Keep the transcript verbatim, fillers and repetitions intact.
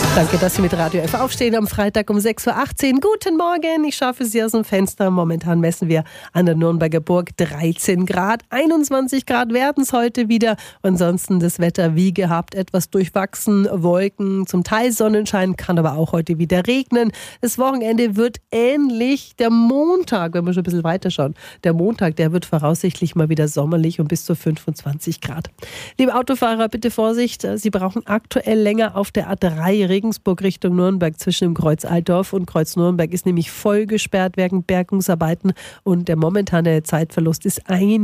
Danke, dass Sie mit Radio F aufstehen am Freitag um sechs Uhr achtzehn. Guten Morgen, ich schaue für Sie aus dem Fenster. Momentan messen wir an der Nürnberger Burg dreizehn Grad. einundzwanzig Grad werden es heute wieder. Ansonsten das Wetter wie gehabt, etwas durchwachsen, Wolken, zum Teil Sonnenschein, kann aber auch heute wieder regnen. Das Wochenende wird ähnlich. Der Montag, wenn wir schon ein bisschen weiter schauen, der Montag, der wird voraussichtlich mal wieder sommerlich und bis zu fünfundzwanzig Grad. Liebe Autofahrer, bitte Vorsicht, Sie brauchen aktuell länger auf der A drei Regensburg Richtung Nürnberg zwischen dem Kreuz Altdorf und Kreuz Nürnberg ist nämlich voll gesperrt wegen Bergungsarbeiten und der momentane Zeitverlust ist ein